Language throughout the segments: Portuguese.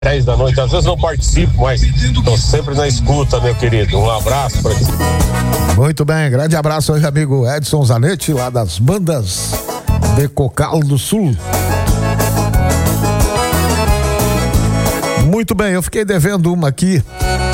10 da noite, às vezes não participo, mas estou sempre na escuta, meu querido. Um abraço para ti. Muito bem, grande abraço aí, amigo Edson Zanetti, lá das bandas de Cocal do Sul. Muito bem, eu fiquei devendo uma aqui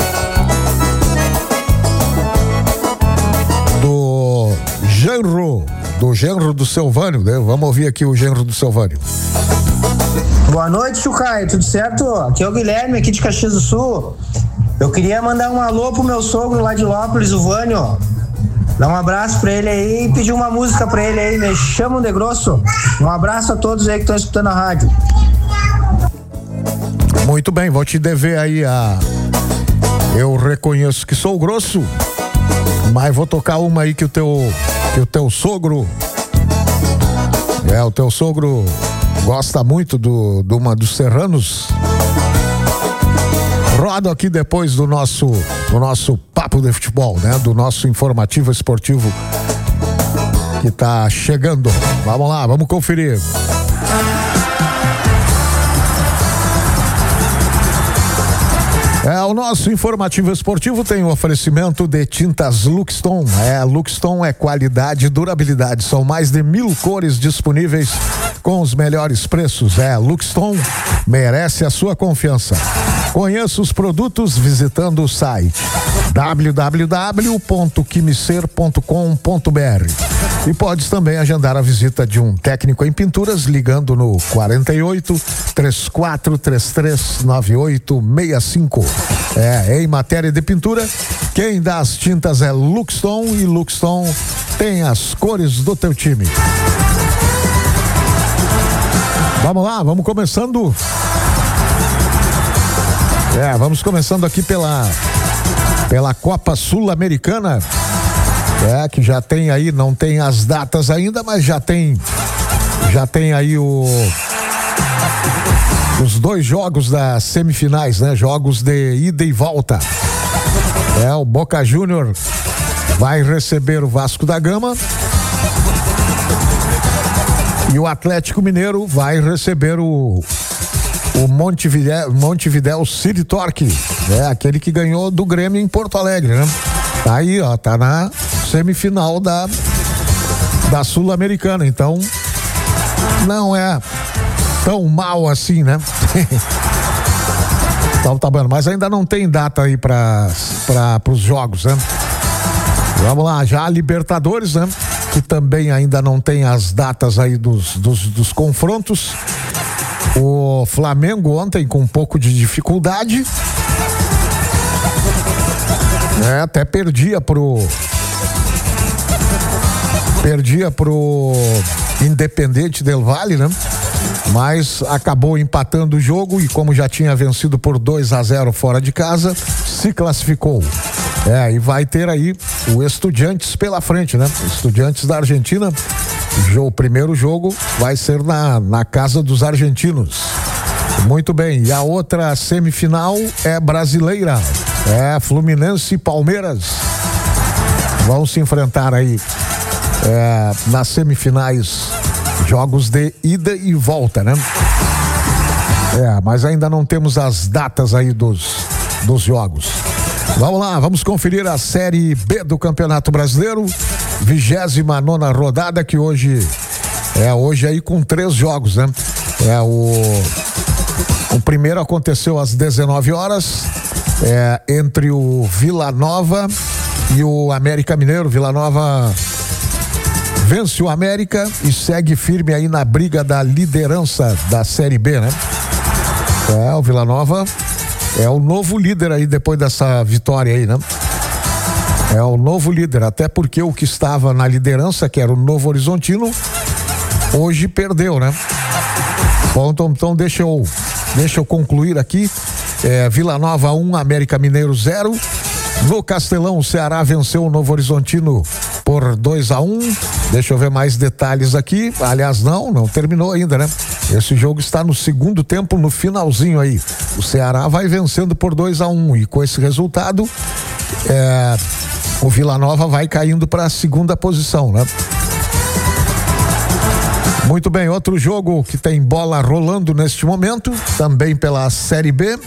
do genro do Silvânio, né? Vamos ouvir aqui o genro do Silvânio. Boa noite, Chucaio, tudo certo? Aqui é o Guilherme, aqui de Caxias do Sul. Eu queria mandar um alô pro meu sogro lá de Lópolis, o Vânio. Dar um abraço pra ele aí e pedir uma música pra ele aí, Me Chamam de Grosso. Um abraço a todos aí que estão escutando a rádio. Muito bem, vou te dever aí Eu reconheço que sou grosso, mas vou tocar uma aí que o teu sogro... o teu sogro gosta muito dos Serranos. Rodo aqui depois do nosso papo de futebol, né? Do nosso informativo esportivo que tá chegando. Vamos lá, vamos conferir. O nosso informativo esportivo tem um oferecimento de tintas Luxton. Luxton é qualidade e durabilidade. São mais de 1.000 cores disponíveis com os melhores preços. Luxton merece a sua confiança. Conheça os produtos visitando o site www.quimicer.com.br e pode também agendar a visita de um técnico em pinturas ligando no 48-3433-9865. Em matéria de pintura, quem dá as tintas é Luxton e Luxton tem as cores do teu time. Vamos lá, vamos começando. Vamos começando aqui pela Copa Sul-Americana. Que já tem aí, não tem as datas ainda, mas já tem aí os dois jogos das semifinais, né? Jogos de ida e volta. O Boca Júnior vai receber o Vasco da Gama e o Atlético Mineiro vai receber o Montevidéu City Torque, aquele que ganhou do Grêmio em Porto Alegre, né? Tá aí, tá na semifinal da Sul-Americana, então não é tão mal assim, né? Então tá bom, mas ainda não tem data aí para os jogos, né? Vamos lá, já a Libertadores, né? Que também ainda não tem as datas aí dos confrontos. O Flamengo ontem com um pouco de dificuldade, até perdia pro Independente del Valle, né? Mas acabou empatando o jogo e, como já tinha vencido por 2-0 fora de casa, se classificou. E vai ter aí o Estudiantes pela frente, né? Estudiantes da Argentina. O primeiro jogo vai ser na casa dos argentinos. Muito bem, e a outra semifinal é brasileira. Fluminense e Palmeiras vão se enfrentar aí nas semifinais, jogos de ida e volta, né? Mas ainda não temos as datas aí dos jogos. Vamos lá, vamos conferir a Série B do Campeonato Brasileiro, 29ª rodada, que hoje aí com 3 jogos, né? O primeiro aconteceu às 19 horas, entre o Vila Nova e o América Mineiro. Vila Nova vence o América e segue firme aí na briga da liderança da Série B, né? O Vila Nova é o novo líder aí depois dessa vitória aí, né? É o novo líder, até porque o que estava na liderança, que era o Novo Horizontino, hoje perdeu, né? Bom, então deixa eu concluir aqui. Vila Nova 1, América Mineiro 0. No Castelão, o Ceará venceu o Novo Horizontino por 2-1. Deixa eu ver mais detalhes aqui. Aliás, não terminou ainda, né? Esse jogo está no segundo tempo, no finalzinho aí. O Ceará vai vencendo por 2-1 e com esse resultado, o Vila Nova vai caindo para a segunda posição, né? Muito bem, outro jogo que tem bola rolando neste momento, também pela Série B.